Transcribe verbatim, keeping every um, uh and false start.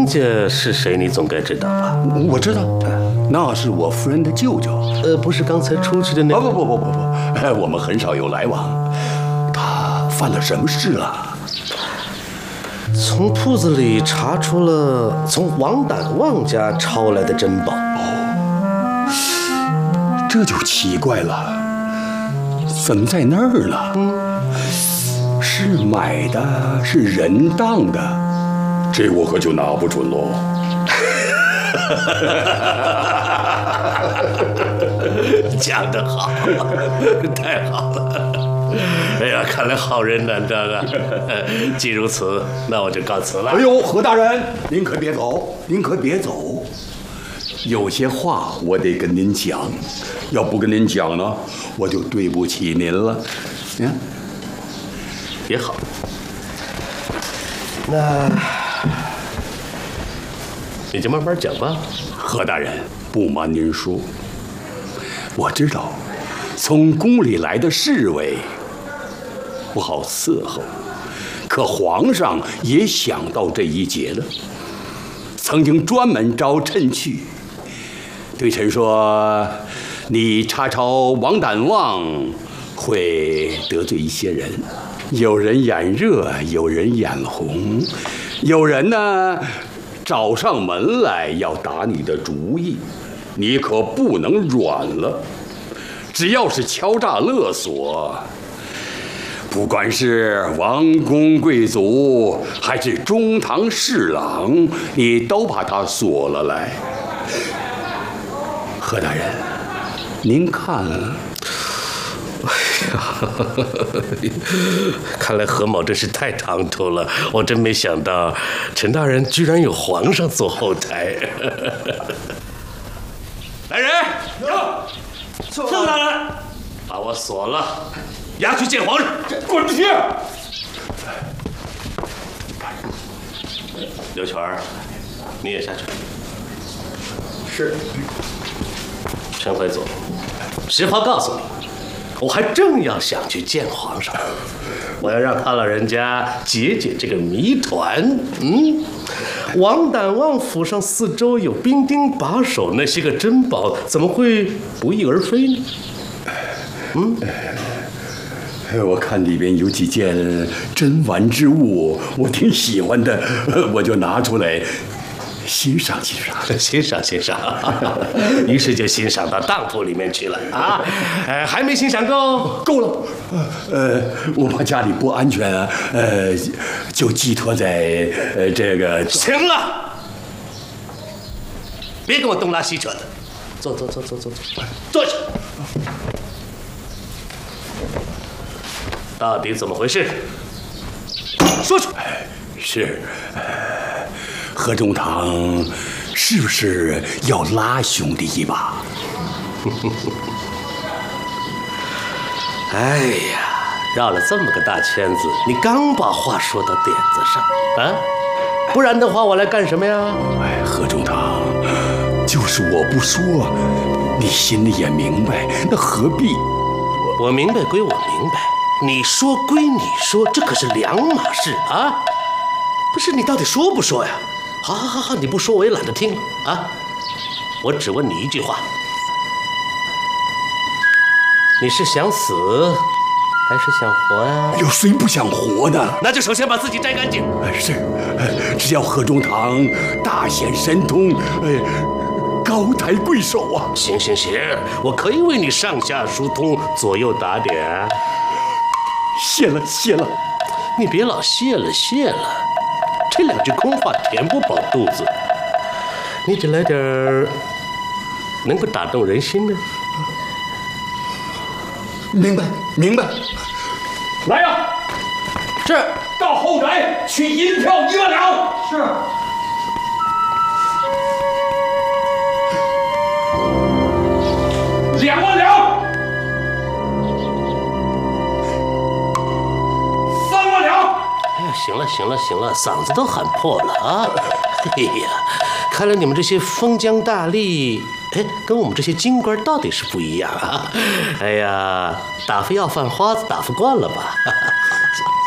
王家是谁？你总该知道吧？ 我知道，那是我夫人的舅舅。 呃，不是刚才出去的那个？ 不不不不不不，我们很少有来往。他犯了什么事了？ 从铺子里查出了从王胆旺家抄来的珍宝。 哦，这就奇怪了，怎么在那儿呢？嗯，是买的，是人当的，这我可就拿不准喽。 讲得好，太好了！哎呀，看来好人难当啊！既如此，那我就告辞了。 哎呦，何大人，您可别走，您可别走，有些话我得跟您讲，要不跟您讲呢，我就对不起您了。嗯， 也好，那你就慢慢讲吧。 何大人，不瞒您说，我知道从宫里来的侍卫不好伺候，可皇上也想到这一节了，曾经专门招臣去，对臣说：“你查抄王胆旺，会得罪一些人，有人眼热，有人眼红，有人呢找上门来要打你的主意，你可不能软了。只要是敲诈勒索，不管是王公贵族还是中堂侍郎，你都把他锁了来。何大人，您看。” 哎呀，看来何某真是太唐突了，我真没想到陈大人居然有皇上做后台。来人， 宋大人， 把我锁了，押去见皇上。 滚去！ 刘全儿，你也下去。 是。 陈怀祖，实话告诉你，我还正要想去见皇上，我要让他老人家解解这个谜团。嗯，王胆旺府上四周有兵丁把守，那些个珍宝怎么会不翼而飞呢？嗯， 我看里边有几件珍玩之物，我挺喜欢的，我就拿出来欣赏欣赏， 欣赏欣赏，于是就欣赏到当铺里面去了啊！呃，还没欣赏够， 够了。呃，我怕家里不安全啊，呃，就寄托在呃这个。 行了，别跟我东拉西扯的，坐坐坐坐坐坐，坐下。到底怎么回事？说出来。 是。何中堂是不是要拉兄弟一把？ 哎呀，绕了这么个大圈子，你刚把话说到点子上啊！不然的话，我来干什么呀？ 哎，何中堂，就是我不说，你心里也明白，那何必？ 我明白归我明白，你说归你说，这可是两码事啊！不是，你到底说不说呀？好好好好，你不说我也懒得听啊！我只问你一句话：你是想死还是想活呀？ 有谁不想活呢？ 那就首先把自己摘干净。 是，只要何中堂大显神通，哎，高抬贵手啊！ 行行行，我可以为你上下疏通，左右打点。 谢了谢了， 你别老谢了谢了。这两句空话填不饱肚子，你得来点儿能够打动人心的。 明白明白。来呀！ 是。 到后宅取银票一万两。 是。 两万两。三万两。 哎呀，行了行了行了，嗓子都喊破了啊！哎呀，看来你们这些封疆大吏，哎，跟我们这些京官到底是不一样啊！哎呀，打发要饭花子打发惯了吧？